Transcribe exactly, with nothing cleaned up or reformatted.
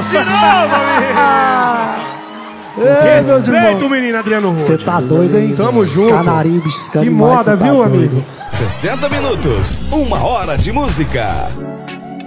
de novo, amigo. É, Respeito, menino Adriano Rude. Você tá doido, hein? Tamo junto. Canarinho, biscando Que demais, moda, cê tá viu, doido. amigo? sessenta minutos, uma hora de música.